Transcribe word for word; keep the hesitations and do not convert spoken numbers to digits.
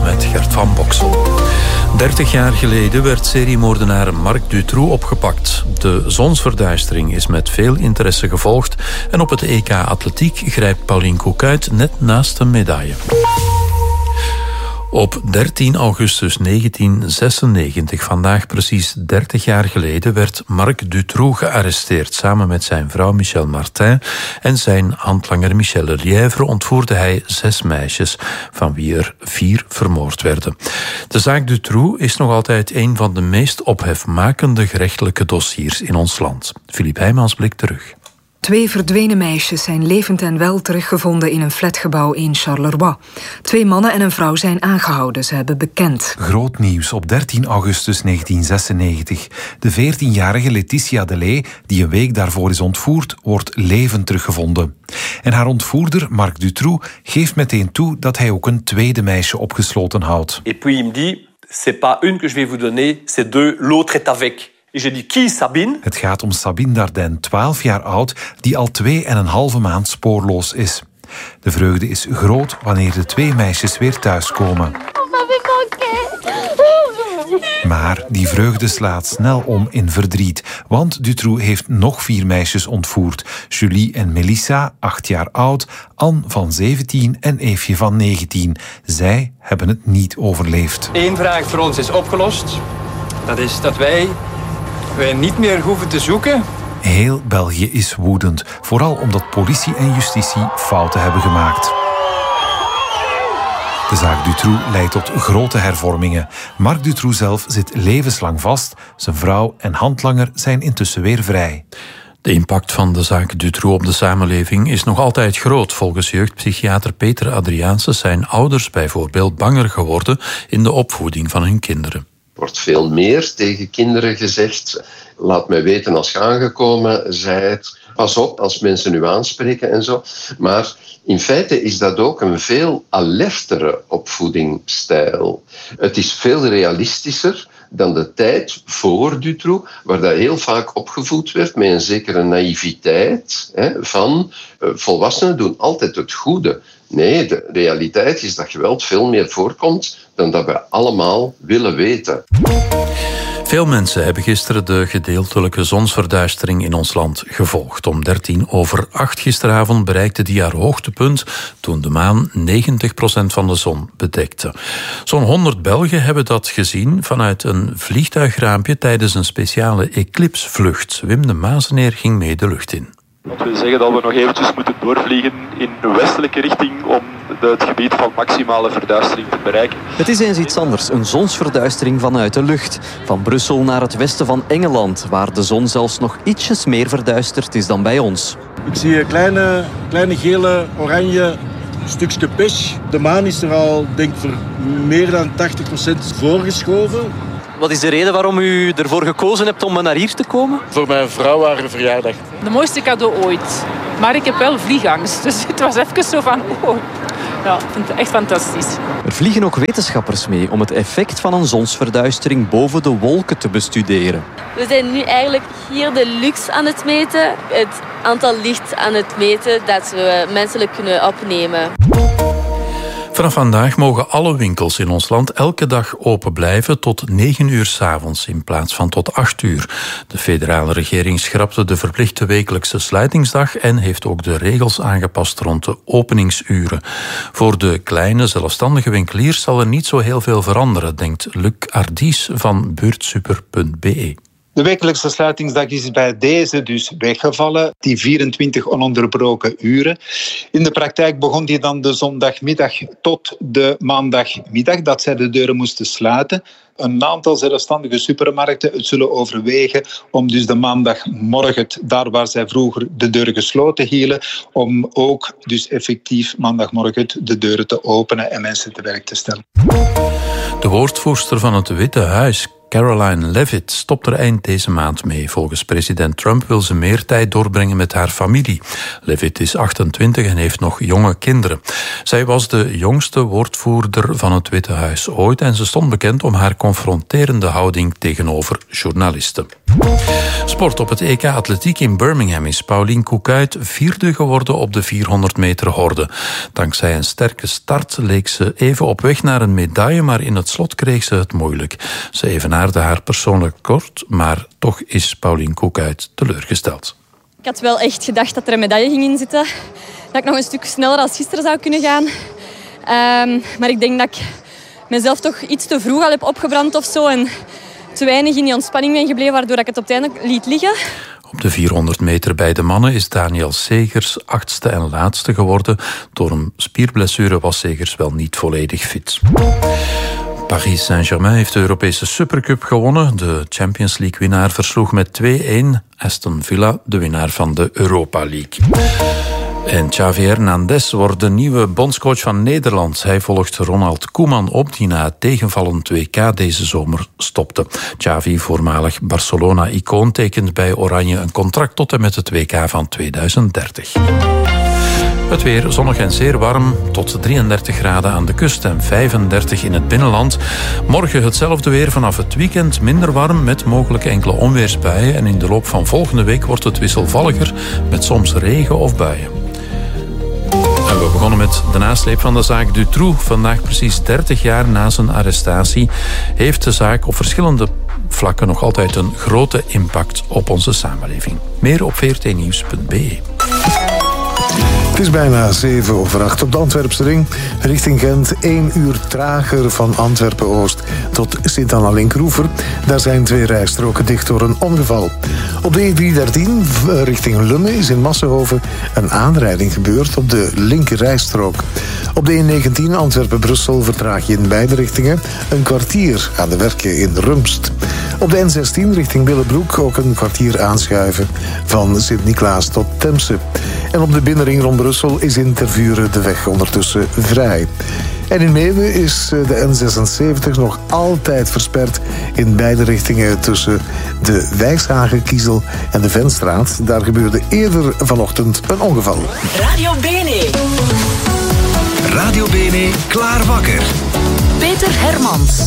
met Gert van Boksel. dertig jaar geleden werd seriemoordenaar Marc Dutroux opgepakt. De zonsverduistering is met veel interesse gevolgd en op het E K Atletiek grijpt Pauline Koekuit net naast een medaille. Op dertien augustus negentien zesennegentig, vandaag precies dertig jaar geleden, werd Marc Dutroux gearresteerd. Samen met zijn vrouw Michelle Martin en zijn handlanger Michel Lièvre ontvoerde hij zes meisjes, van wie er vier vermoord werden. De zaak Dutroux is nog altijd een van de meest ophefmakende gerechtelijke dossiers in ons land. Philippe Heijmans blikt terug. Twee verdwenen meisjes zijn levend en wel teruggevonden in een flatgebouw in Charleroi. Twee mannen en een vrouw zijn aangehouden, ze hebben bekend. Groot nieuws op dertien augustus negentien zesennegentig. De veertienjarige Laetitia Delay, die een week daarvoor is ontvoerd, wordt levend teruggevonden. En haar ontvoerder, Marc Dutroux, geeft meteen toe dat hij ook een tweede meisje opgesloten houdt. Et puis il me dit, c'est pas une que je vais vous donner, c'est deux, l'autre est avec. Je dis, qui Sabine? Het gaat om Sabine Dardenne, twaalf jaar oud, die al twee en een halve maand spoorloos is. De vreugde is groot wanneer de twee meisjes weer thuiskomen. Maar die vreugde slaat snel om in verdriet, want Dutroux heeft nog vier meisjes ontvoerd. Julie en Melissa, acht jaar oud, Anne van zeventien en Eefje van negentien. Zij hebben het niet overleefd. Eén vraag voor ons is opgelost. Dat is dat wij... wij niet meer hoeven te zoeken. Heel België is woedend, vooral omdat politie en justitie fouten hebben gemaakt. De zaak Dutroux leidt tot grote hervormingen. Marc Dutroux zelf zit levenslang vast. Zijn vrouw en handlanger zijn intussen weer vrij. De impact van de zaak Dutroux op de samenleving is nog altijd groot. Volgens jeugdpsychiater Peter Adriaanse zijn ouders bijvoorbeeld banger geworden in de opvoeding van hun kinderen. Er wordt veel meer tegen kinderen gezegd. Laat mij weten als je aangekomen zijt. Pas op als mensen u aanspreken en zo. Maar in feite is dat ook een veel alertere opvoedingsstijl. Het is veel realistischer dan de tijd voor Dutroux, waar dat heel vaak opgevoed werd met een zekere naïviteit hè, van uh, volwassenen doen altijd het goede. Nee, de realiteit is dat geweld veel meer voorkomt dan dat we allemaal willen weten. Veel mensen hebben gisteren de gedeeltelijke zonsverduistering in ons land gevolgd. Om dertien over acht gisteravond bereikte die haar hoogtepunt toen de maan negentig procent van de zon bedekte. Zo'n honderd Belgen hebben dat gezien vanuit een vliegtuigraampje tijdens een speciale eclipsvlucht. Wim de Mazeneer ging mee de lucht in. Dat wil zeggen dat we nog eventjes moeten doorvliegen in de westelijke richting om het gebied van maximale verduistering te bereiken. Het is eens iets anders, een zonsverduistering vanuit de lucht. Van Brussel naar het westen van Engeland, waar de zon zelfs nog ietsjes meer verduisterd is dan bij ons. Ik zie een kleine, kleine gele, oranje stukje pech. De maan is er al, denk ik, voor meer dan tachtig procent voorgeschoven. Wat is de reden waarom u ervoor gekozen hebt om naar hier te komen? Voor mijn vrouw haar verjaardag. De mooiste cadeau ooit. Maar ik heb wel vliegangst, dus het was even zo van... Oh. Ja, ik vind het echt fantastisch. Er vliegen ook wetenschappers mee om het effect van een zonsverduistering boven de wolken te bestuderen. We zijn nu eigenlijk hier de lux aan het meten. Het aantal licht aan het meten dat we menselijk kunnen opnemen. Vanaf vandaag mogen alle winkels in ons land elke dag open blijven tot negen uur 's avonds in plaats van tot acht uur. De federale regering schrapte de verplichte wekelijkse sluitingsdag en heeft ook de regels aangepast rond de openingsuren. Voor de kleine zelfstandige winkeliers zal er niet zo heel veel veranderen, denkt Luc Ardies van buurtsuper punt b e. De wekelijkse sluitingsdag is bij deze dus weggevallen, die vierentwintig ononderbroken uren. In de praktijk begon die dan de zondagmiddag tot de maandagmiddag, dat zij de deuren moesten sluiten. Een aantal zelfstandige supermarkten het zullen overwegen om dus de maandagmorgen, daar waar zij vroeger de deuren gesloten hielden, om ook dus effectief maandagmorgen de deuren te openen en mensen te werk te stellen. De woordvoerster van het Witte Huis, Caroline Leavitt, stopt er eind deze maand mee. Volgens president Trump wil ze meer tijd doorbrengen met haar familie. Leavitt is achtentwintig en heeft nog jonge kinderen. Zij was de jongste woordvoerder van het Witte Huis ooit en ze stond bekend om haar confronterende houding tegenover journalisten. Sport. Op het E K Atletiek in Birmingham is Pauline Koekuyt vierde geworden op de vierhonderd meter horde. Dankzij een sterke start leek ze even op weg naar een medaille, maar in het slot kreeg ze het moeilijk. Ze evenaarde haar persoonlijk record, maar toch is Pauline Koekuyt teleurgesteld. Ik had wel echt gedacht dat er een medaille ging in zitten. Dat ik nog een stuk sneller als gisteren zou kunnen gaan. Um, maar ik denk dat ik mezelf toch iets te vroeg al heb opgebrand of zo. En te weinig in die ontspanning ben gebleven, waardoor ik het op het einde liet liggen. Op de vierhonderd meter bij de mannen is Daniel Segers achtste en laatste geworden. Door een spierblessure was Segers wel niet volledig fit. Paris Saint-Germain heeft de Europese Supercup gewonnen. De Champions League-winnaar versloeg met twee-een Aston Villa, de winnaar van de Europa League. En Xavi Hernandez wordt de nieuwe bondscoach van Nederland. Hij volgt Ronald Koeman op, die na het tegenvallend W K deze zomer stopte. Xavi, voormalig Barcelona-icoon, tekent bij Oranje een contract tot en met het W K van tweeduizend dertig. Het weer zonnig en zeer warm, tot drieëndertig graden aan de kust en vijfendertig in het binnenland. Morgen hetzelfde weer, vanaf het weekend minder warm met mogelijk enkele onweersbuien. En in de loop van volgende week wordt het wisselvalliger met soms regen of buien. En we begonnen met de nasleep van de zaak Dutroux. Vandaag precies dertig jaar na zijn arrestatie heeft de zaak op verschillende vlakken nog altijd een grote impact op onze samenleving. Meer op v r t nieuws punt b e. Het is bijna zeven over acht op de Antwerpse ring. Richting Gent één uur trager van Antwerpen-Oost tot Sint-Anna-Linkroever. Daar zijn twee rijstroken dicht door een ongeval. Op de E driehonderddertien richting Lummen is in Massenhoven een aanrijding gebeurd op de linker rijstrook. Op de E negentien Antwerpen-Brussel vertraag je in beide richtingen een kwartier aan de werken in Rumst. Op de N zestien richting Willebroek ook een kwartier aanschuiven van Sint-Niklaas tot Temse. En op de binnenring rond Brussel is in Tervuren de weg ondertussen vrij. En in Meeuwen is de N zesenzeventig nog altijd versperd in beide richtingen tussen de Wijshagen-Kiezel en de Venstraat. Daar gebeurde eerder vanochtend een ongeval. Radio Bene. Radio Bene, klaar wakker. Peter Hermans.